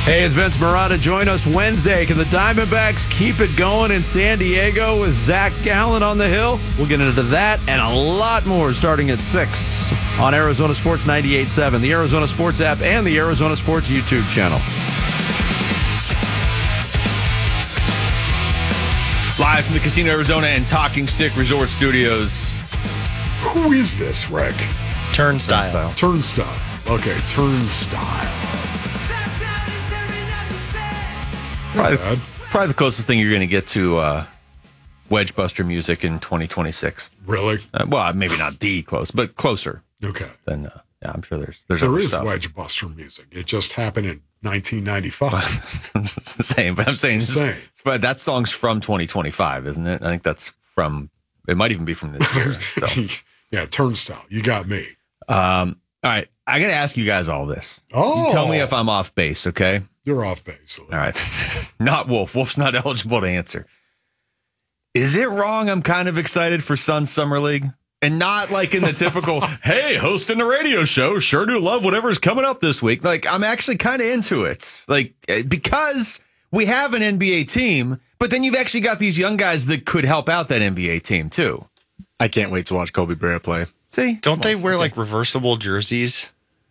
Hey, it's Vince Marotta. Join us Wednesday. Can the Diamondbacks keep it going in San Diego with Zach Gallen on the hill? We'll get into that and a lot more starting at 6 on Arizona Sports 98.7, the Arizona Sports app, and the Arizona Sports YouTube channel. Live from the Casino Arizona and Talking Stick Resort Studios. Who is this, Rick? Turnstile. Turnstile. Okay, Turnstile. Probably the closest thing you're going to get to Wedge Buster music in 2026. Really? Well, maybe not the close, but closer. Okay. Then yeah, I'm sure there's There other is stuff. Wedge Buster music. It just happened in 1995. It's the same, but I'm saying Same. but that song's from 2025, isn't it? I think that's from. It might even be from this year. So. Yeah, Turnstile. You got me. All right, I got to ask you guys all this. Oh. You tell me if I'm off base, okay? You're off base. All right. Not Wolf. Wolf's not eligible to answer. Is it wrong I'm kind of excited for Suns Summer League? And not like in the typical, hey, hosting a radio show, sure do love whatever's coming up this week. Like, I'm actually kind of into it. Like, because we have an NBA team, but then you've actually got these young guys that could help out that NBA team, too. I can't wait to watch Kobe Bryant play. See? Don't they wear like reversible jerseys?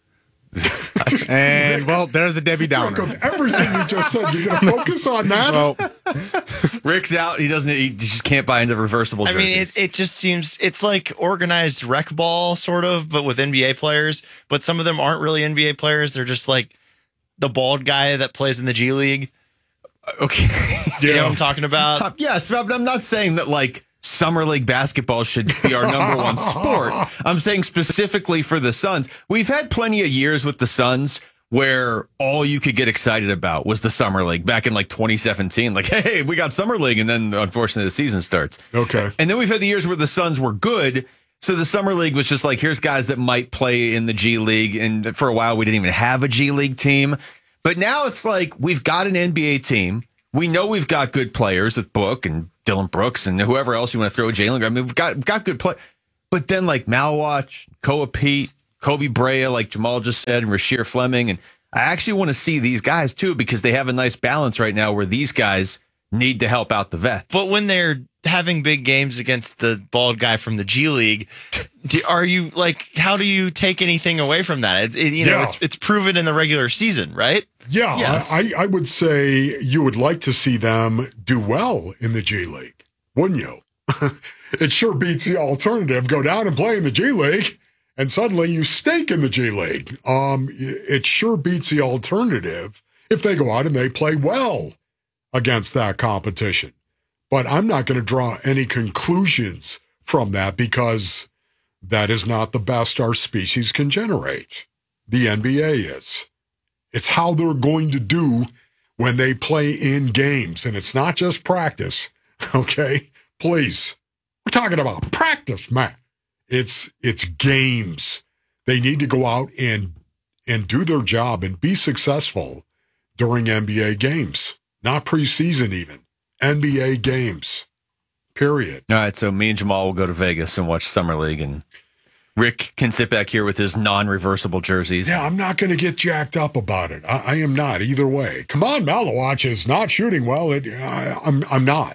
And, well, there's a Debbie Downer. Rick, of everything you just said, you're going to focus on that? Well, Rick's out. He just can't buy into reversible I jerseys. mean, it just seems it's like organized rec ball, sort of, but with NBA players. But some of them aren't really NBA players. They're just like the bald guy that plays in the G League. Okay. You know what I'm talking about? Yes, but I'm not saying that, like, Summer League basketball should be our number one sport. I'm saying specifically for the Suns. We've had plenty of years with the Suns where all you could get excited about was the Summer League back in like 2017. Like, hey, we got Summer League. And then unfortunately the season starts. Okay. And then we've had the years where the Suns were good. So the Summer League was just like, here's guys that might play in the G League. And for a while, we didn't even have a G League team. But now it's like we've got an NBA team. We know we've got good players with Book and Dylan Brooks and whoever else you want to throw Jalen. I mean, we've got good play. But then like Malwatch, Koa Pete, Kobe Brea, like Jamal just said, and Rasheer Fleming. And I actually want to see these guys too, because they have a nice balance right now where these guys need to help out the vets. But when they're having big games against the bald guy from the G League, are you like, how do you take anything away from that? It's proven in the regular season, right? Yeah, Yes. I would say you would like to see them do well in the G League, wouldn't you? It sure beats the alternative. Go down and play in the G League, and suddenly you stink in the G League. It sure beats the alternative if they go out and they play well against that competition. But I'm not going to draw any conclusions from that because that is not the best our species can generate. The NBA is. It's how they're going to do when they play in games. And it's not just practice, okay? Please. We're talking about practice, man. It's games. They need to go out and do their job and be successful during NBA games. Not preseason even. NBA games. Period. All right, so me and Jamal will go to Vegas and watch Summer League, and Rick can sit back here with his non-reversible jerseys. Yeah, I'm not going to get jacked up about it. I am not either way. Come on, Malawatch is not shooting well. I'm not.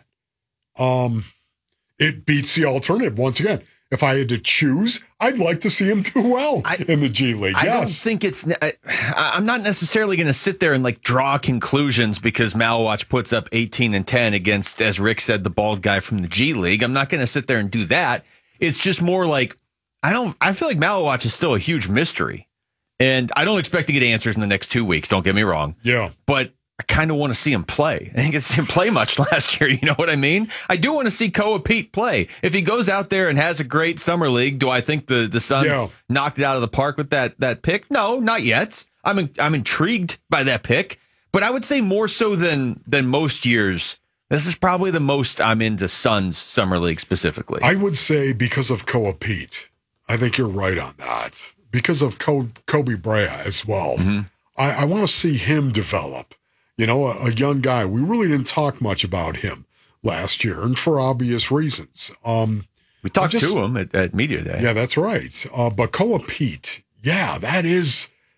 It beats the alternative once again. If I had to choose, I'd like to see him do well in the G League. I yes. don't think I'm not necessarily going to sit there and like draw conclusions because Malawatch puts up 18 and 10 against, as Rick said, the bald guy from the G League. I'm not going to sit there and do that. It's just more like, I feel like Malawatch is still a huge mystery, and I don't expect to get answers in the next 2 weeks. Don't get me wrong. Yeah. But I kind of want to see him play. I didn't get to see him play much last year. You know what I mean? I do want to see Koa Pete play. If he goes out there and has a great summer league, do I think the Suns knocked it out of the park with that pick? No, not yet. I'm intrigued by that pick, but I would say more so than most years. This is probably the most I'm into Suns summer league specifically. I would say because of Koa Pete. I think you're right on that. Because of Kobe Brea as well. Mm-hmm. I want to see him develop. You know, a young guy. We really didn't talk much about him last year, and for obvious reasons. We talked to him at Media Day. Yeah, that's right. But Koa Pete, yeah, that is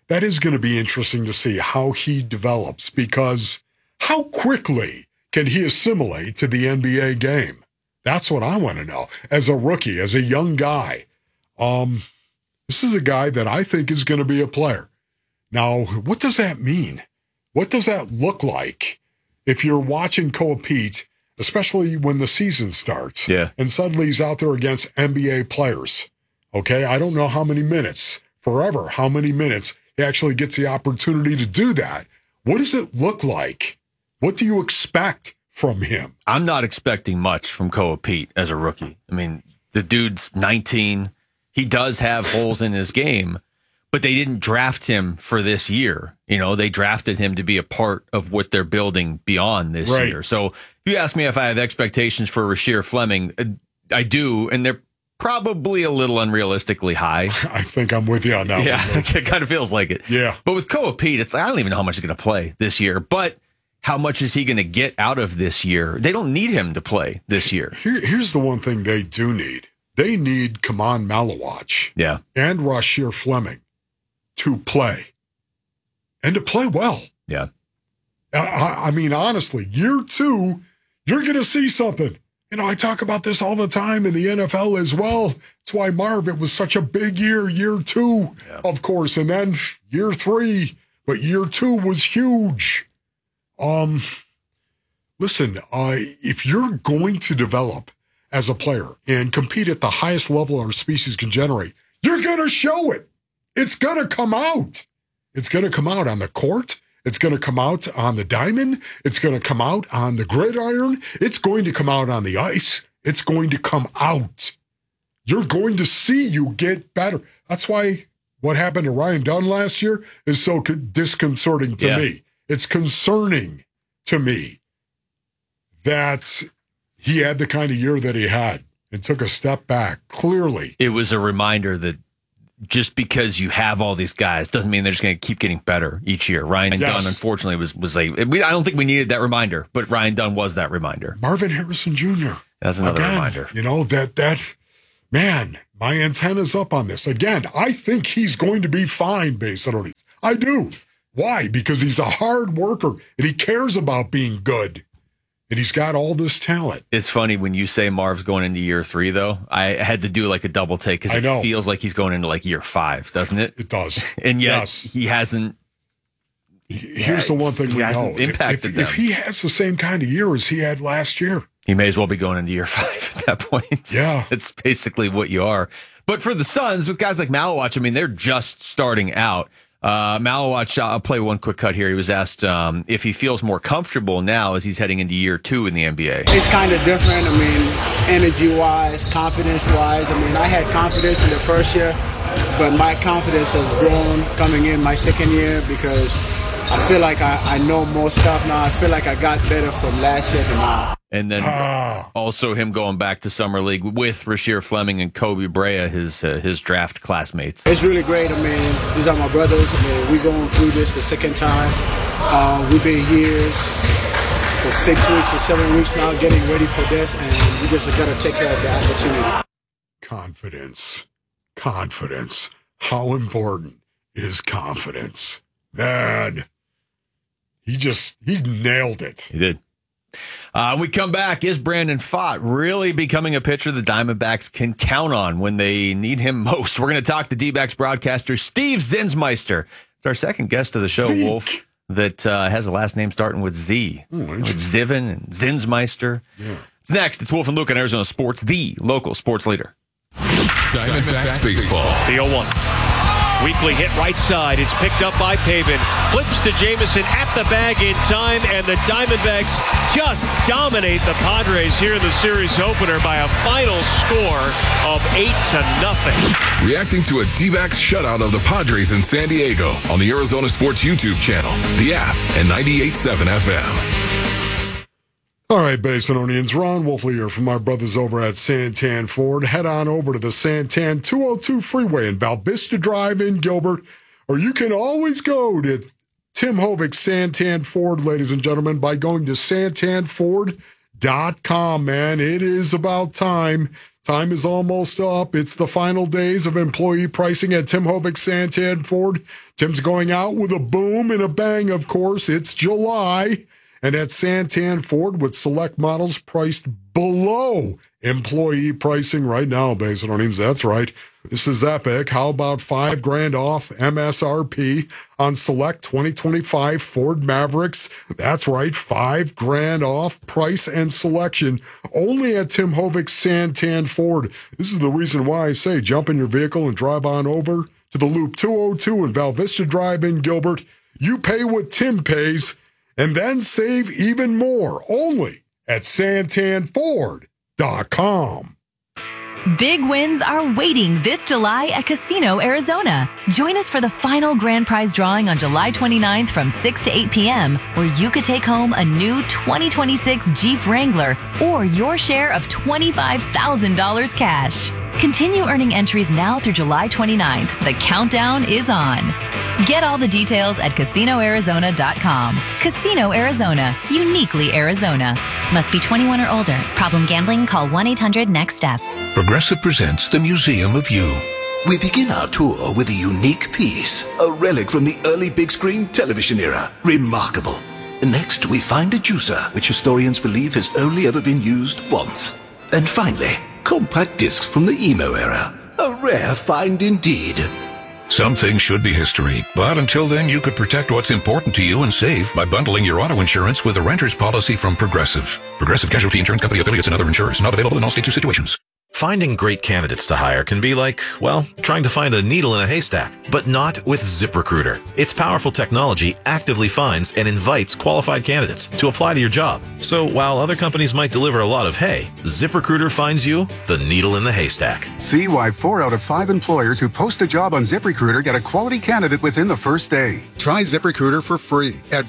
that is going to be interesting to see how he develops, because how quickly can he assimilate to the NBA game? That's what I want to know. As a rookie, as a young guy, this is a guy that I think is going to be a player. Now, what does that mean? What does that look like if you're watching Koa Pete, especially when the season starts, and suddenly he's out there against NBA players? Okay, I don't know how many minutes, how many minutes he actually gets the opportunity to do that. What does it look like? What do you expect from him? I'm not expecting much from Koa Pete as a rookie. I mean, the dude's 19. He does have holes in his game, but they didn't draft him for this year. You know, they drafted him to be a part of what they're building beyond this year. So if you ask me if I have expectations for Rasheer Fleming, I do, and they're probably a little unrealistically high. I think I'm with you on that one. Yeah, it kind of feels like it. Yeah. But with Koa Pete, it's like, I don't even know how much he's going to play this year, but how much is he going to get out of this year? They don't need him to play this year. Here's the one thing they do need. They need Kaman Malawach and Rasheer Fleming to play, and to play well. Yeah. I mean, honestly, year 2, you're going to see something. You know, I talk about this all the time in the NFL as well. That's why, Marv, it was such a big year 2, of course, and then year 3, but year 2 was huge. Listen, if you're going to develop as a player and compete at the highest level our species can generate, you're going to show it. It's going to come out. It's going to come out on the court. It's going to come out on the diamond. It's going to come out on the gridiron. It's going to come out on the ice. It's going to come out. You're going to see you get better. That's why what happened to Ryan Dunn last year is so disconcerting to me. It's concerning to me that he had the kind of year that he had and took a step back. Clearly, it was a reminder that just because you have all these guys doesn't mean they're just going to keep getting better each year. Ryan Dunn, unfortunately, was I don't think we needed that reminder, but Ryan Dunn was that reminder. Marvin Harrison Jr. That's another reminder. You know, that's, man, my antenna's up on this. Again, I think he's going to be fine based on it. I do. Why? Because he's a hard worker and he cares about being good. And he's got all this talent. It's funny when you say Marv's going into year 3, though. I had to do like a double take because it feels like he's going into like year 5, doesn't it? It does. And yet he hasn't. Here's the one thing we know. If he has the same kind of year as he had last year, he may as well be going into year 5 at that point. Yeah. It's basically what you are. But for the Suns, with guys like Malawach, I mean, they're just starting out. Malawach, I'll play one quick cut here. He was asked if he feels more comfortable now as he's heading into year 2 in the NBA. It's kind of different. I mean, energy-wise, confidence-wise. I mean, I had confidence in the first year, but my confidence has grown coming in my second year because I feel like I know more stuff now. I feel like I got better from last year to now. And then also him going back to Summer League with Rasheer Fleming and Kobe Brea, his draft classmates. It's really great. I mean, these are my brothers. I mean, we're going through this the second time. We've been here for 6 weeks or 7 weeks now getting ready for this, and we just got to take care of the opportunity. Confidence. How important is confidence? Man, he nailed it. He did. When we come back, is Brandon Pfaadt really becoming a pitcher the Diamondbacks can count on when they need him most? We're going to talk to D-backs broadcaster Steve Zinsmeister. It's our second guest of the show, Zeke. Wolf, that has a last name starting with Z. With Zivin and Zinsmeister. Yeah. It's next. It's Wolf and Luke on Arizona Sports, the local sports leader. Diamondbacks baseball. The 0-1. Weekly hit right side. It's picked up by Pavin. Flips to Jameson at the bag in time, and the Diamondbacks just dominate the Padres here in the series opener by a final score of 8-0. Reacting to a D-backs shutout of the Padres in San Diego on the Arizona Sports YouTube channel, the app, and 98.7 FM. All right, Basinonians, Ron Wolfley here from our brothers over at Santan Ford. Head on over to the Santan 202 freeway in Val Vista Drive in Gilbert, or you can always go to Tim Hovick's Santan Ford, ladies and gentlemen, by going to santanford.com, man. It is about time Time is almost up. It's the final days of employee pricing at Tim Hovick Santan Ford. Tim's going out with a boom and a bang, of course. It's July. And at Santan Ford with select models priced below employee pricing right now, Basinonians. That's right. This is epic. How about $5,000 off MSRP on select 2025 Ford Mavericks? That's right. $5,000 off price and selection only at Tim Hovick Santan Ford. This is the reason why I say jump in your vehicle and drive on over to the Loop 202 and Val Vista Drive in Gilbert. You pay what Tim pays and then save even more only at santanford.com. Big wins are waiting this July at Casino Arizona. Join us for the final grand prize drawing on July 29th from 6 to 8 p.m., where you could take home a new 2026 Jeep Wrangler or your share of $25,000 cash. Continue earning entries now through July 29th. The countdown is on. Get all the details at CasinoArizona.com. Casino Arizona, uniquely Arizona. Must be 21 or older. Problem gambling? Call 1-800-NEXT-STEP. Progressive presents the Museum of You. We begin our tour with a unique piece, a relic from the early big screen television era. Remarkable. Next, we find a juicer, which historians believe has only ever been used once. And finally, compact discs from the emo era. A rare find indeed. Some things should be history, but until then, you could protect what's important to you and save by bundling your auto insurance with a renter's policy from Progressive. Progressive Casualty Insurance Company affiliates and other insurers. Not available in all states or situations. Finding great candidates to hire can be like, well, trying to find a needle in a haystack, but not with ZipRecruiter. Its powerful technology actively finds and invites qualified candidates to apply to your job. So while other companies might deliver a lot of hay, ZipRecruiter finds you the needle in the haystack. See why 4 out of 5 employers who post a job on ZipRecruiter get a quality candidate within the first day. Try ZipRecruiter for free at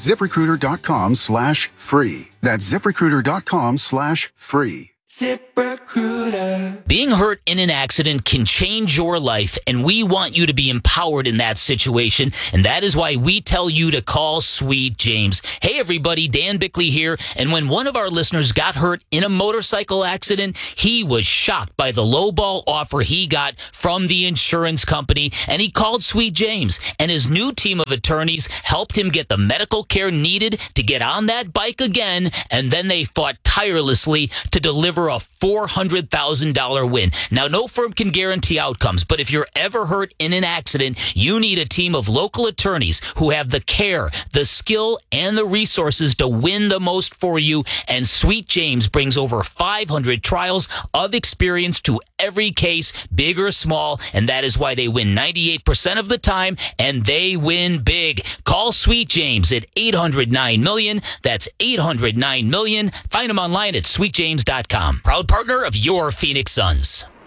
ZipRecruiter.com/free. That's ZipRecruiter.com/free. ZipRecruiter. Being hurt in an accident can change your life, and we want you to be empowered in that situation, and that is why we tell you to call Sweet James. Hey everybody, Dan Bickley here, and when one of our listeners got hurt in a motorcycle accident, he was shocked by the lowball offer he got from the insurance company, and he called Sweet James, and his new team of attorneys helped him get the medical care needed to get on that bike again, and then they fought tirelessly to deliver a $400,000 win. Now, no firm can guarantee outcomes, but if you're ever hurt in an accident, you need a team of local attorneys who have the care, the skill, and the resources to win the most for you. And Sweet James brings over 500 trials of experience to every case, big or small, and that is why they win 98% of the time, and they win big. Call Sweet James at 800-9-MILLION. That's 800-9-MILLION. Find them online at sweetjames.com. Proud partner of your Phoenix Suns.